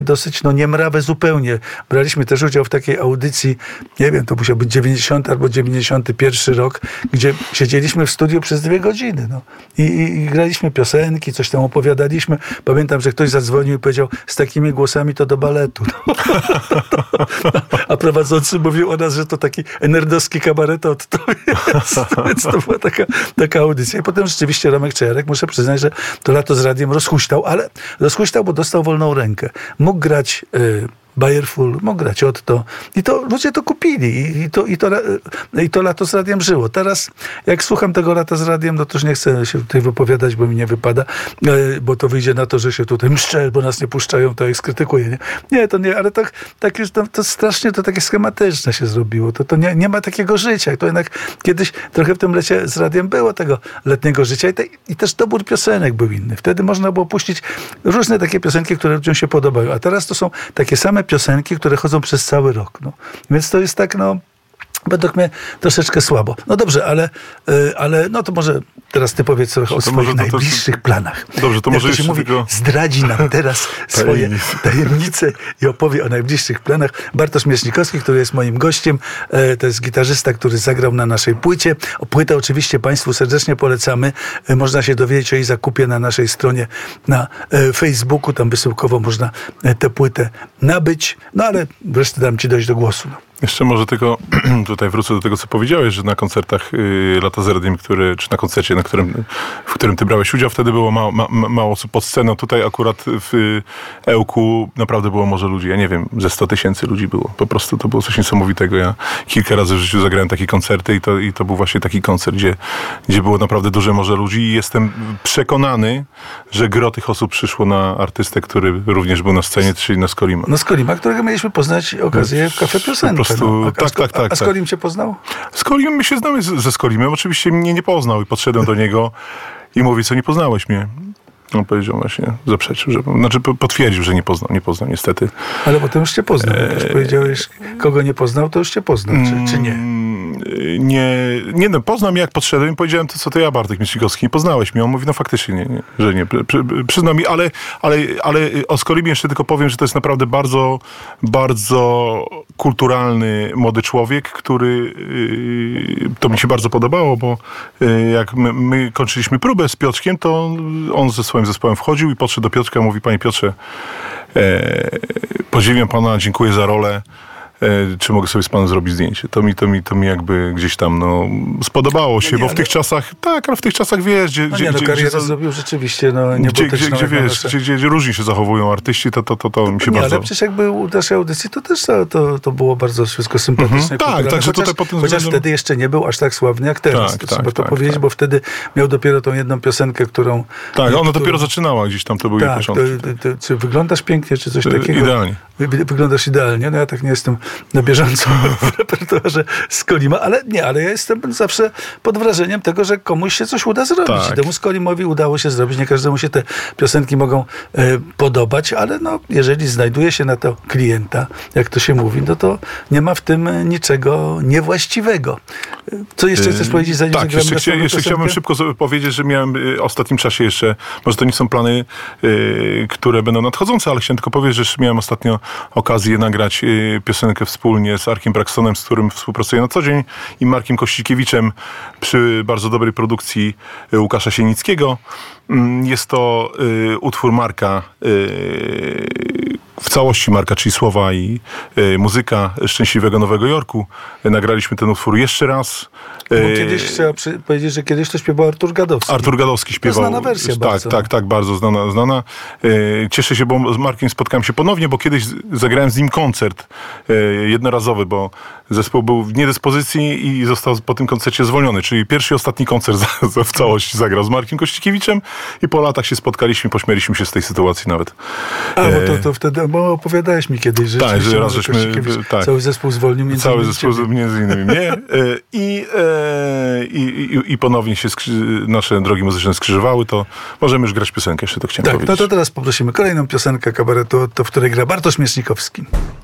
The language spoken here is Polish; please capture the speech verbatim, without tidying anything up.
dosyć no niemrawe zupełnie. Braliśmy też udział w takiej audycji, nie wiem, to musiał być dziewięćdziesiąty albo dziewięćdziesiąty pierwszy rok, gdzie siedzieliśmy w studiu przez dwie godziny. No. I, i, I graliśmy piosenki, coś tam opowiadaliśmy. Pamiętam, że ktoś zadzwonił i powiedział, z takimi głosami to do baletu. No. A prowadzący mówił o nas, że to taki nerdowski kabaretot. To jest, więc to była taka, taka audycja. I potem rzeczywiście Romek Czajarek, muszę przyznać, że to lato z radiem rozhuśtał, ale rozhuśtał, bo dostał wolną rękę. Mógł grać y, Bayerful, mógł grać Otto i to ludzie to kupili i, i, to, i, to, i to lato z radiem żyło. Teraz jak słucham tego lata z radiem, no to już nie chcę się tutaj wypowiadać, bo mi nie wypada, y, bo to wyjdzie na to, że się tutaj mszczę, bo nas nie puszczają, to ich skrytykuję. Nie, nie to nie, ale tak, tak już to, to strasznie to takie schematyczne się zrobiło. To, to nie, nie ma takiego życia. To jednak kiedyś trochę w tym lecie z radiem było tego letniego życia i, te, i też dobór piosenek był inny. Wtedy można było puścić różne takie piosenki, które ludziom się podobają. A teraz to są takie same piosenki, które chodzą przez cały rok. No. Więc to jest tak, no, według mnie troszeczkę słabo. No dobrze, ale, yy, ale no to może teraz ty powiedz trochę o swoich to, najbliższych to, planach. Dobrze, to Jak może to się mówi, tylko... zdradzi nam teraz swoje tajemnice i opowie o najbliższych planach. Bartosz Miesznikowski, który jest moim gościem, yy, to jest gitarzysta, który zagrał na naszej płycie. O płytę oczywiście Państwu serdecznie polecamy. Yy, można się dowiedzieć o jej zakupie na naszej stronie na yy, Facebooku. Tam wysyłkowo można yy, tę płytę nabyć. No ale wreszcie dam ci dojść do głosu. No. Jeszcze może tylko tutaj wrócę do tego, co powiedziałeś, że na koncertach y, Lata z radiem, który, czy na koncercie, na którym, w którym ty brałeś udział, wtedy było mało, ma, mało osób pod sceną. Tutaj akurat w Ełku naprawdę było może ludzi, ja nie wiem, ze sto tysięcy ludzi było. Po prostu to było coś niesamowitego. Ja kilka razy w życiu zagrałem takie koncerty i to, i to był właśnie taki koncert, gdzie, gdzie było naprawdę duże morze ludzi i jestem przekonany, że gro tych osób przyszło na artystę, który również był na scenie, czyli na Skolima. No Skolima, którego mieliśmy poznać okazję w Kafe Piosenka. No, a, tak, a, tak, tak. A Skolim cię poznał? Skolim, my się znamy z, ze Skolimem. Oczywiście mnie nie poznał i podszedłem do niego i mówi, co nie poznałeś mnie? On powiedział właśnie, zaprzeczył, że, znaczy potwierdził, że nie poznał, nie poznał niestety. Ale potem już cię poznał. Jak już powiedziałeś, kogo nie poznał, to już cię poznał, czy, czy nie? Nie, nie no, poznał mnie jak podszedłem i powiedziałem, to co to ja, Bartek Miesznikowski, nie poznałeś mnie. On mówi, no faktycznie, nie, nie, że nie. Przy, przyznał mi, ale, ale, ale o Skolimie jeszcze tylko powiem, że to jest naprawdę bardzo, bardzo kulturalny, młody człowiek, który, to mi się bardzo podobało, bo jak my, my kończyliśmy próbę z Piotrkiem, to on ze swoim zespołem wchodził i podszedł do Piotrka i mówi, panie Piotrze, e, podziwiam pana, dziękuję za rolę. Czy mogę sobie z panem zrobić zdjęcie? To mi, to mi, to mi jakby gdzieś tam no, spodobało się, no nie, bo w ale... tych czasach, tak, ale w tych czasach wiesz, gdzie... No gdzie, nie, no gdzie, karierę gdzie, zrobił rzeczywiście, no nie gdzie, gdzie, gdzie wiesz, gdzie, gdzie, gdzie różnie się zachowują artyści, to, to, to, to mi się nie, bardzo... ale przecież jak był u naszej audycji, to też to, to, to było bardzo wszystko sympatyczne. Mhm, tak, także chociaż, tutaj po tym chociaż względem... wtedy jeszcze nie był aż tak sławny jak teraz. Tak, to tak, trzeba to tak, powiedzieć, tak. bo wtedy miał dopiero tą jedną piosenkę, którą... Tak, ona którą... dopiero zaczynała gdzieś tam, to były tak, jej początki. To, to, to, czy wyglądasz pięknie, czy coś takiego? Idealnie. Wyglądasz idealnie. No ja tak nie jestem na bieżąco w repertuarze Skolima, ale nie, ale ja jestem zawsze pod wrażeniem tego, że komuś się coś uda zrobić. Tak. I temu Skolimowi udało się zrobić. Nie każdemu się te piosenki mogą e, podobać, ale no, jeżeli znajduje się na to klienta, jak to się mówi, no to nie ma w tym niczego niewłaściwego. Co jeszcze chcesz powiedzieć, zanim tak, zagramy jeszcze, chcia, jeszcze chciałbym szybko powiedzieć, że miałem w ostatnim czasie jeszcze, może to nie są plany, y, które będą nadchodzące, ale chciałem tylko powiedzieć, że jeszcze miałem ostatnio okazję nagrać y, piosenkę wspólnie z Arkiem Braxtonem, z którym współpracuję na co dzień, i Markiem Kościkiewiczem przy bardzo dobrej produkcji Łukasza Sienickiego. Jest to y, utwór Marka, y, w całości Marka, czyli słowa i y, muzyka Szczęśliwego Nowego Jorku. Nagraliśmy ten utwór jeszcze raz. Bo kiedyś chciałem powiedzieć, że kiedyś to śpiewał Artur Gadowski. Artur Gadowski śpiewał. To znana wersja tak, bardzo. Tak, tak, bardzo znana. znana. Y, cieszę się, bo z Markiem spotkałem się ponownie, bo kiedyś zagrałem z nim koncert y, jednorazowy, bo zespół był w niedyspozycji i został po tym koncercie zwolniony. Czyli pierwszy i ostatni koncert za, za w całości zagrał z Markiem Kościkiewiczem i po latach się spotkaliśmy, pośmialiśmy się z tej sytuacji nawet. A, bo to, to wtedy, bo opowiadałeś mi kiedyś, że, tak, że raz żeśmy, tak, cały zespół zwolnił między cały innymi zespół ciebie. między innymi mnie i, i, i, i ponownie się skrzy, nasze drogi muzyczne skrzyżowały, to możemy już grać piosenkę, jeszcze to chciałem tak, powiedzieć. No to teraz poprosimy kolejną piosenkę kabaretu, to w której gra Bartosz Miesznikowski.